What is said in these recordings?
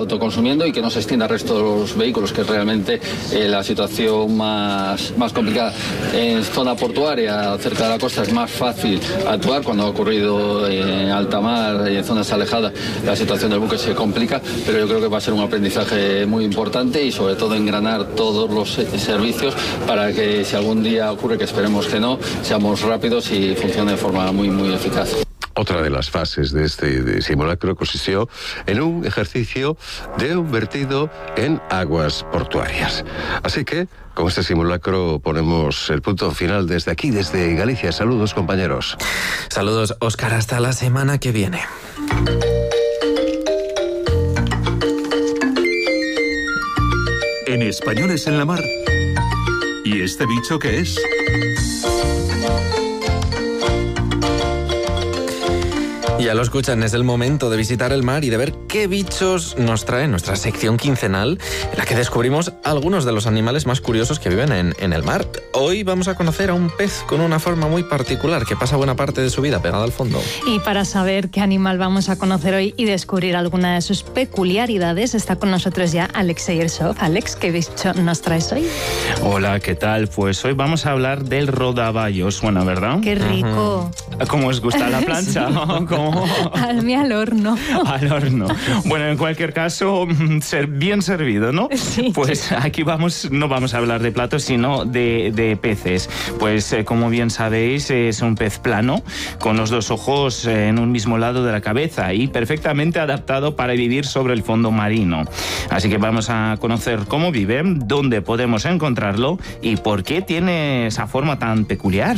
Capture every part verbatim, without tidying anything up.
autoconsumiendo y que no se extienda al resto de los vehículos, que es realmente eh, la situación más, más complicada. En zona portuaria, cerca de la costa, es más fácil actuar. Cuando ha ocurrido en alta mar y en zonas alejadas, la situación del buque se complica, pero yo creo que va a ser un aprendizaje muy importante y sobre todo engranar todos los servicios para que si algún día ocurre, que esperemos que no, seamos rápidos y funcione de forma muy, muy eficaz. Otra de las fases de este de simulacro consistió en un ejercicio de un vertido en aguas portuarias. Así que, con este simulacro ponemos el punto final desde aquí, desde Galicia. Saludos, compañeros. Saludos, Óscar. Hasta la semana que viene. En Españoles en la Mar. ¿Y este bicho qué es? Ya lo escuchan, es el momento de visitar el mar y de ver qué bichos nos trae nuestra sección quincenal, en la que descubrimos algunos de los animales más curiosos que viven en, en el mar. Hoy vamos a conocer a un pez con una forma muy particular que pasa buena parte de su vida pegada al fondo. Y para saber qué animal vamos a conocer hoy y descubrir alguna de sus peculiaridades, está con nosotros ya Alexey Ersov. Alex, ¿qué bicho nos traes hoy? Hola, ¿qué tal? Pues hoy vamos a hablar del rodaballo. ¿Suena, verdad? ¡Qué rico! ¿Cómo os gusta la plancha? ¿Cómo? Al mí al horno. Al horno. Bueno, en cualquier caso, ser bien servido, ¿no? Sí. Pues aquí vamos, no vamos a hablar de platos, sino de, de peces. Pues eh, como bien sabéis, es un pez plano, con los dos ojos eh, en un mismo lado de la cabeza y perfectamente adaptado para vivir sobre el fondo marino. Así que vamos a conocer cómo vive, dónde podemos encontrarlo y por qué tiene esa forma tan peculiar.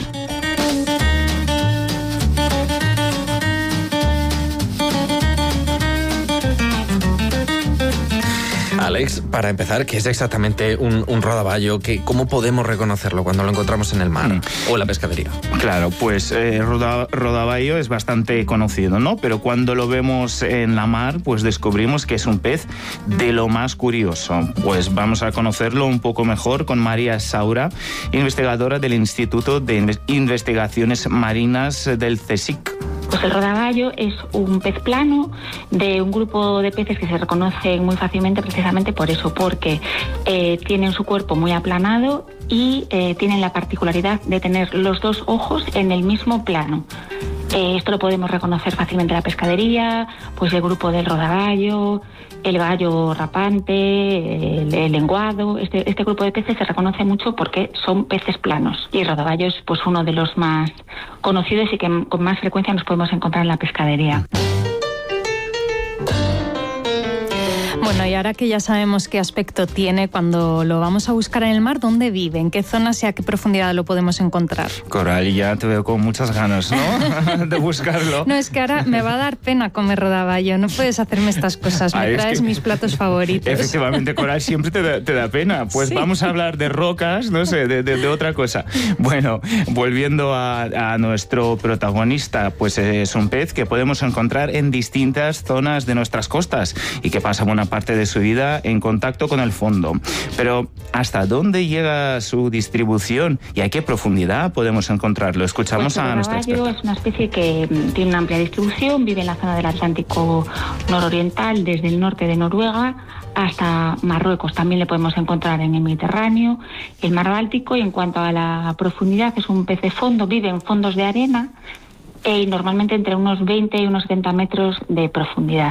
Alex, para empezar, ¿qué es exactamente un, un rodaballo? ¿Qué, ¿Cómo podemos reconocerlo cuando lo encontramos en el mar mm. o en la pescadería? Claro, pues eh, roda, rodaballo es bastante conocido, ¿no? Pero cuando lo vemos en la mar, pues descubrimos que es un pez de lo más curioso. Pues vamos a conocerlo un poco mejor con María Saura, investigadora del Instituto de Investigaciones Marinas del CSIC. Pues el rodaballo es un pez plano de un grupo de peces que se reconocen muy fácilmente precisamente por eso, porque eh, tienen su cuerpo muy aplanado y eh, tienen la particularidad de tener los dos ojos en el mismo plano. Eh, esto lo podemos reconocer fácilmente en la pescadería, pues el grupo del rodaballo, el gallo rapante, el, el lenguado. Este, este grupo de peces se reconoce mucho porque son peces planos. Y el rodaballo es pues uno de los más conocidos y que con más frecuencia nos podemos encontrar en la pescadería. Bueno, y ahora que ya sabemos qué aspecto tiene cuando lo vamos a buscar en el mar, ¿dónde vive? ¿En qué zonas y a qué profundidad lo podemos encontrar? Coral, ya te veo con muchas ganas, ¿no? De buscarlo. No, es que ahora me va a dar pena comer rodaballo. No puedes hacerme estas cosas. Me Ay, traes es que... mis platos favoritos. Efectivamente, Coral, siempre te da, te da pena. Pues sí. Vamos a hablar de rocas, no sé, de, de, de otra cosa. Bueno, volviendo a, a nuestro protagonista, pues es un pez que podemos encontrar en distintas zonas de nuestras costas y que pasa buena parte de su vida en contacto con el fondo. Pero ¿hasta dónde llega su distribución y a qué profundidad podemos encontrarlo? Escuchamos pues a nuestra experta. Es una especie que tiene una amplia distribución, vive en la zona del Atlántico nororiental, desde el norte de Noruega hasta Marruecos. También le podemos encontrar en el Mediterráneo, el Mar Báltico, y en cuanto a la profundidad, es un pez de fondo, vive en fondos de arena y normalmente entre unos veinte y unos setenta metros de profundidad.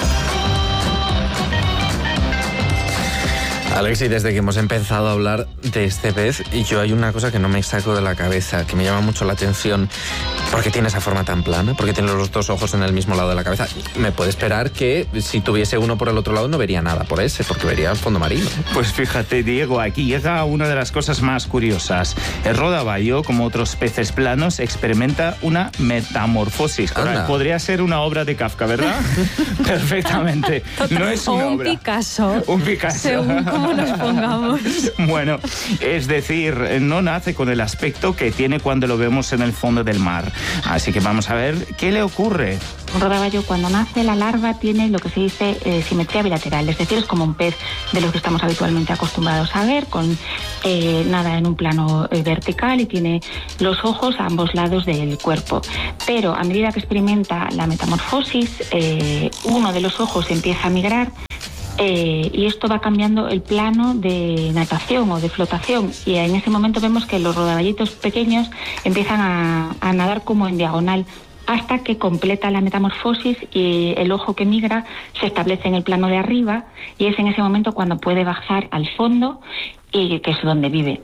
Alex, y desde que hemos empezado a hablar de este pez, yo hay una cosa que no me saco de la cabeza, que me llama mucho la atención. ¿Por qué tiene esa forma tan plana? ¿Por qué tiene los dos ojos en el mismo lado de la cabeza? Me puede esperar que si tuviese uno por el otro lado no vería nada por ese, porque vería el fondo marino. Pues fíjate, Diego, aquí llega una de las cosas más curiosas. El rodaballo, como otros peces planos, experimenta una metamorfosis. Podría ser una obra de Kafka, ¿verdad? Perfectamente. No es una o un obra. Picasso. Un Picasso. Según cómo nos pongamos. Bueno, es decir, no nace con el aspecto que tiene cuando lo vemos en el fondo del mar. Así que vamos a ver qué le ocurre. Un rodaballo, cuando nace, la larva tiene lo que se dice eh, simetría bilateral, es decir, es como un pez de los que estamos habitualmente acostumbrados a ver, con eh, nada en un plano eh, vertical, y tiene los ojos a ambos lados del cuerpo. Pero a medida que experimenta la metamorfosis, eh, uno de los ojos empieza a migrar eh, y esto va cambiando el plano de natación o de flotación, y en ese momento vemos que los rodaballitos pequeños empiezan a, a nadar como en diagonal hasta que completa la metamorfosis y el ojo que migra se establece en el plano de arriba, y es en ese momento cuando puede bajar al fondo, y que es donde vive.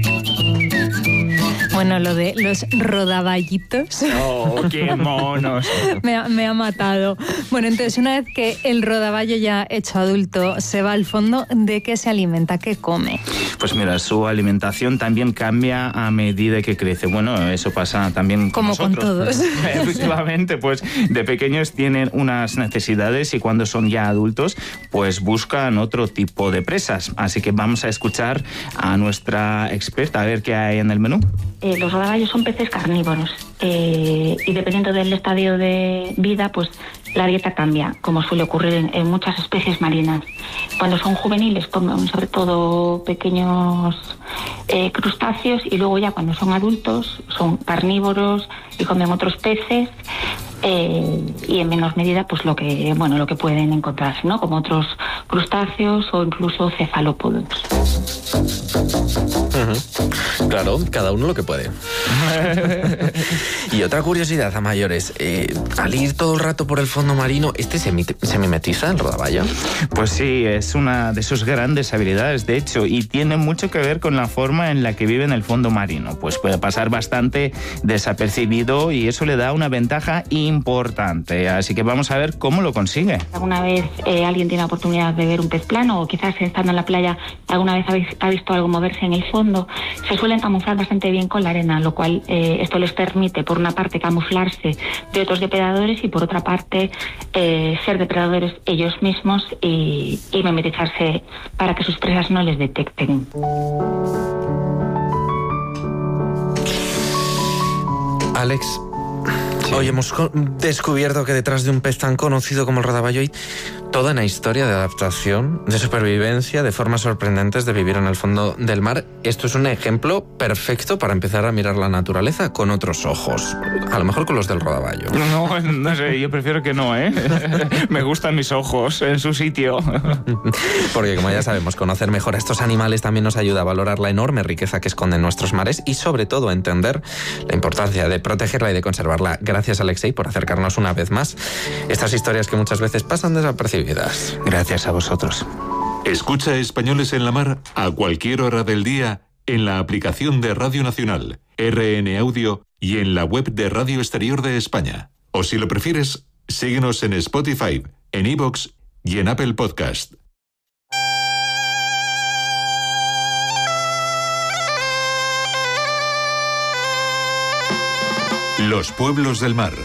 Bueno, lo de los rodaballitos. ¡Oh, qué monos! me, ha, me ha matado. Bueno, entonces, una vez que el rodaballo ya hecho adulto se va al fondo, ¿de qué se alimenta? ¿Qué come? Pues mira, su alimentación también cambia a medida que crece. Bueno, eso pasa también con Como nosotros. con todos. Efectivamente, pues de pequeños tienen unas necesidades y cuando son ya adultos, pues buscan otro tipo de presas. Así que vamos a escuchar a nuestra experta a ver qué hay en el menú. Eh, los rodaballos son peces carnívoros eh, y dependiendo del estadio de vida, pues la dieta cambia, como suele ocurrir en, en muchas especies marinas. Cuando son juveniles comen sobre todo pequeños eh, crustáceos, y luego ya cuando son adultos son carnívoros y comen otros peces. Eh, y en menor medida pues lo que bueno lo que pueden encontrarse, ¿no? Como otros crustáceos o incluso cefalópodos. Uh-huh. Claro, cada uno lo que puede. Y otra curiosidad a mayores, eh, al ir todo el rato por el fondo marino, ¿este se, se mimetiza el rodaballo? Pues sí, es una de sus grandes habilidades, de hecho, y tiene mucho que ver con la forma en la que vive en el fondo marino. Pues puede pasar bastante desapercibido y eso le da una ventaja importante. Así que vamos a ver cómo lo consigue. ¿Alguna vez eh, alguien tiene la oportunidad de ver un pez plano, o quizás estando en la playa alguna vez habéis, ha visto algo moverse en el fondo? Se suelen camuflar bastante bien con la arena, lo cual eh, esto les permite, por una parte, camuflarse de otros depredadores, y por otra parte, eh, ser depredadores ellos mismos y, y mimetizarse para que sus presas no les detecten. Alex, sí. Hoy hemos descubierto que detrás de un pez tan conocido como el rodaballo hay toda una historia de adaptación, de supervivencia, de formas sorprendentes de vivir en el fondo del mar. Esto es un ejemplo perfecto para empezar a mirar la naturaleza con otros ojos. A lo mejor con los del rodaballo. No, no sé, yo prefiero que no, ¿eh? Me gustan mis ojos en su sitio. Porque, como ya sabemos, conocer mejor a estos animales también nos ayuda a valorar la enorme riqueza que esconden nuestros mares y, sobre todo, a entender la importancia de protegerla y de conservarla. Gracias, Alexei, por acercarnos una vez más estas historias que muchas veces pasan desapercibidas. Gracias a vosotros. Escucha Españoles en la Mar a cualquier hora del día en la aplicación de Radio Nacional, R N Audio y en la web de Radio Exterior de España. O si lo prefieres, síguenos en Spotify, en iVoox y en Apple Podcast. Los pueblos del mar.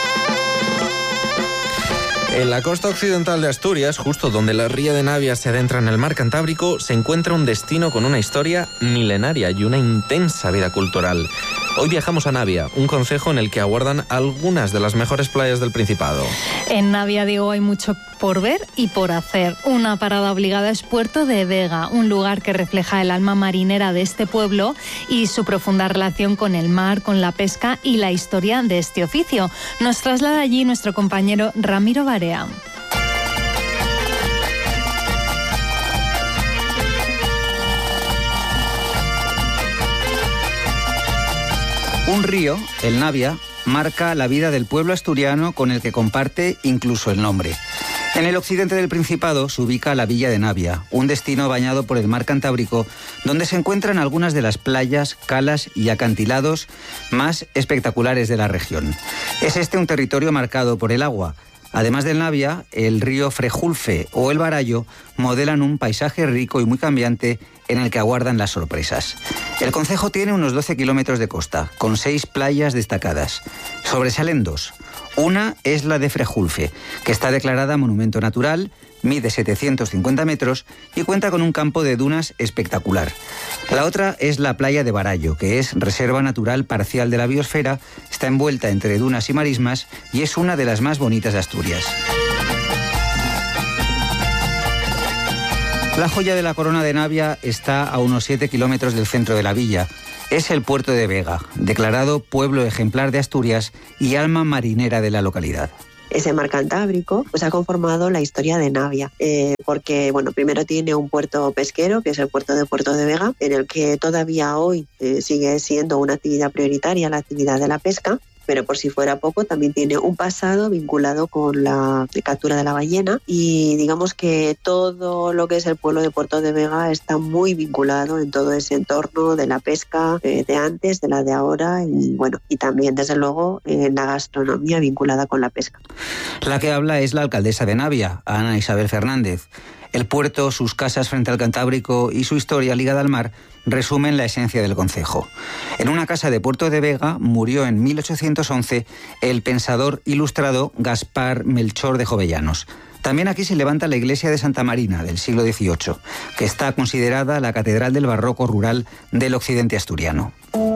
En la costa occidental de Asturias, justo donde la ría de Navia se adentra en el mar Cantábrico, se encuentra un destino con una historia milenaria y una intensa vida cultural. Hoy viajamos a Navia, un concejo en el que aguardan algunas de las mejores playas del Principado. En Navia, Diego, hay mucho por ver y por hacer. Una parada obligada es Puerto de Vega, un lugar que refleja el alma marinera de este pueblo y su profunda relación con el mar, con la pesca y la historia de este oficio. Nos traslada allí nuestro compañero Ramiro Barea. Un río, el Navia, marca la vida del pueblo asturiano con el que comparte incluso el nombre. En el occidente del Principado se ubica la villa de Navia, un destino bañado por el mar Cantábrico, donde se encuentran algunas de las playas, calas y acantilados más espectaculares de la región. Es este un territorio marcado por el agua. Además del Navia, el río Frejulfe o el Barallo modelan un paisaje rico y muy cambiante en el que aguardan las sorpresas. El concejo tiene unos doce kilómetros de costa, con seis playas destacadas. Sobresalen dos. Una es la de Frejulfe, que está declarada monumento natural, mide setecientos cincuenta metros y cuenta con un campo de dunas espectacular. La otra es la playa de Barallo, que es reserva natural parcial de la biosfera, está envuelta entre dunas y marismas y es una de las más bonitas de Asturias. La joya de la corona de Navia está a unos siete kilómetros del centro de la villa. Es el puerto de Vega, declarado pueblo ejemplar de Asturias y alma marinera de la localidad. ese mar Cantábrico, pues ha conformado la historia de Navia, eh, porque bueno, primero tiene un puerto pesquero, que es el puerto de Puerto de Vega, en el que todavía hoy eh, sigue siendo una actividad prioritaria la actividad de la pesca, pero por si fuera poco, también tiene un pasado vinculado con la captura de la ballena, y digamos que todo lo que es el pueblo de Puerto de Vega está muy vinculado en todo ese entorno de la pesca eh, de antes, de la de ahora, y bueno, y también desde luego en la gastronomía vinculada con la pesca. La que habla es la alcaldesa de Navia, Ana Isabel Fernández. El puerto, sus casas frente al Cantábrico y su historia ligada al mar resumen la esencia del concejo. En una casa de Puerto de Vega murió en mil ochocientos once el pensador ilustrado Gaspar Melchor de Jovellanos. También aquí se levanta la iglesia de Santa Marina del siglo dieciocho, que está considerada la catedral del barroco rural del occidente asturiano.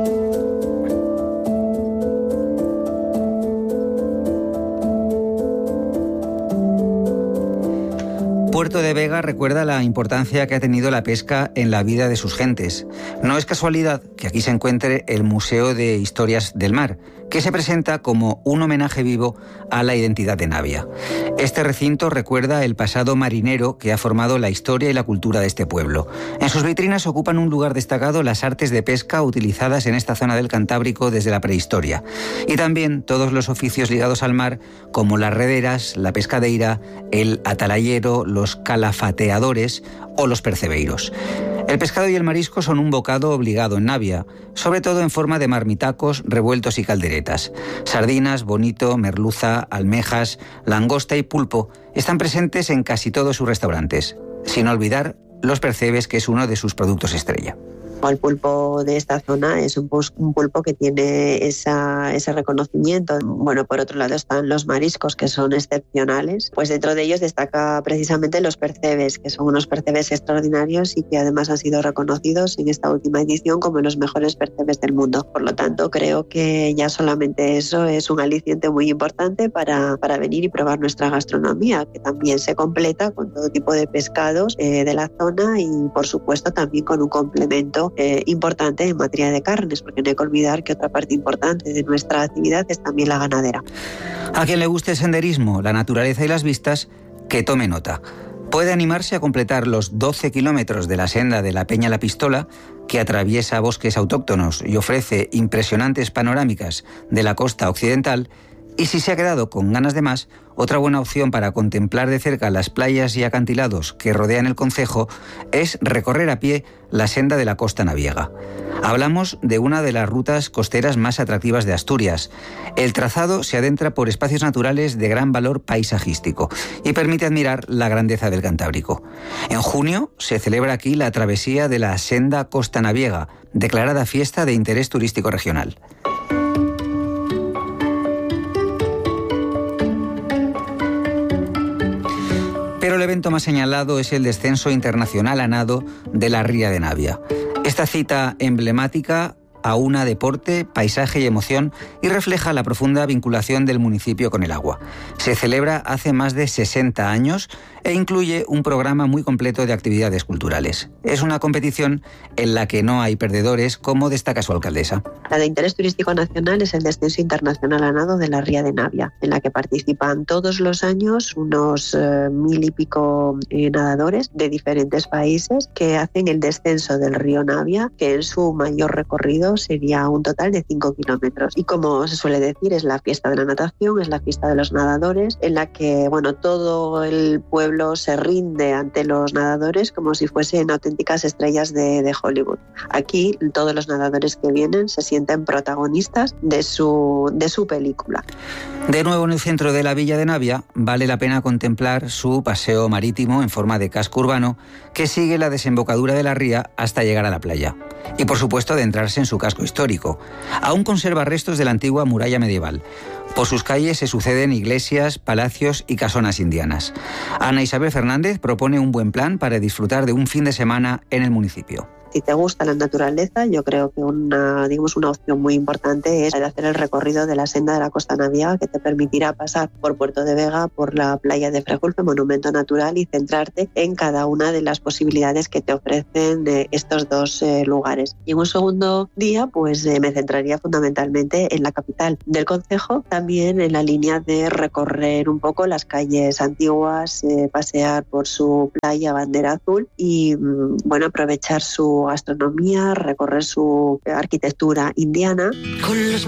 Puerto de Vega recuerda la importancia que ha tenido la pesca en la vida de sus gentes. No es casualidad que aquí se encuentre el Museo de Historias del Mar, que se presenta como un homenaje vivo a la identidad de Navia. Este recinto recuerda el pasado marinero que ha formado la historia y la cultura de este pueblo. En sus vitrinas ocupan un lugar destacado las artes de pesca utilizadas en esta zona del Cantábrico desde la prehistoria, y también todos los oficios ligados al mar, como las rederas, la pescadeira, el atalayero, los calafateadores o los percebeiros. El pescado y el marisco son un bocado obligado en Navia, sobre todo en forma de marmitacos, revueltos y calderetas. Sardinas, bonito, merluza, almejas, langosta y pulpo están presentes en casi todos sus restaurantes, sin olvidar los percebes, que es uno de sus productos estrella. El pulpo de esta zona es un, un pulpo que tiene esa, ese reconocimiento. Bueno, por otro lado están los mariscos, que son excepcionales. Pues dentro de ellos destaca precisamente los percebes, que son unos percebes extraordinarios y que además han sido reconocidos en esta última edición como los mejores percebes del mundo. Por lo tanto, creo que ya solamente eso es un aliciente muy importante para, para venir y probar nuestra gastronomía, que también se completa con todo tipo de pescados eh, de la zona, y por supuesto también con un complemento Eh, importante en materia de carnes, porque no hay que olvidar que otra parte importante de nuestra actividad es también la ganadera. A quien le guste el senderismo, la naturaleza y las vistas, que tome nota. Puede animarse a completar los doce kilómetros de la senda de la Peña La Pistola, que atraviesa bosques autóctonos y ofrece impresionantes panorámicas de la costa occidental. Y si se ha quedado con ganas de más, otra buena opción para contemplar de cerca las playas y acantilados que rodean el concejo es recorrer a pie la senda de la costa naviega. Hablamos de una de las rutas costeras más atractivas de Asturias. El trazado se adentra por espacios naturales de gran valor paisajístico y permite admirar la grandeza del Cantábrico. En junio se celebra aquí la travesía de la Senda Costa Naviega, declarada fiesta de interés turístico regional. Pero el evento más señalado es el descenso internacional a nado de la Ría de Navia. Esta cita emblemática aúna deporte, paisaje y emoción y refleja la profunda vinculación del municipio con el agua. Se celebra hace más de sesenta años e incluye un programa muy completo de actividades culturales. Es una competición en la que no hay perdedores, como destaca su alcaldesa. La de interés turístico nacional es el descenso internacional a nado de la Ría de Navia, en la que participan todos los años unos eh, mil y pico eh, nadadores de diferentes países que hacen el descenso del río Navia, que en su mayor recorrido sería un total de cinco kilómetros. Y como se suele decir, es la fiesta de la natación, es la fiesta de los nadadores, en la que bueno, todo el pueblo se rinde ante los nadadores como si fuesen auténticas estrellas de, de Hollywood. Aquí todos los nadadores que vienen se sienten protagonistas de su, de su película. De nuevo en el centro de la Villa de Navia, vale la pena contemplar su paseo marítimo en forma de casco urbano que sigue la desembocadura de la ría hasta llegar a la playa. Y por supuesto adentrarse en su casco histórico. Aún conserva restos de la antigua muralla medieval. Por sus calles se suceden iglesias, palacios y casonas indianas. Ana Isabel Fernández propone un buen plan para disfrutar de un fin de semana en el municipio. Si te gusta la naturaleza, yo creo que una, digamos, una opción muy importante es hacer el recorrido de la senda de la Costa Naviega, que te permitirá pasar por Puerto de Vega, por la playa de Frejulfe, monumento natural, y centrarte en cada una de las posibilidades que te ofrecen eh, estos dos eh, lugares. Y en un segundo día, pues eh, me centraría fundamentalmente en la capital del concejo, también en la línea de recorrer un poco las calles antiguas, eh, pasear por su playa Bandera Azul y bueno, aprovechar su gastronomía, recorrer su arquitectura indiana. Con los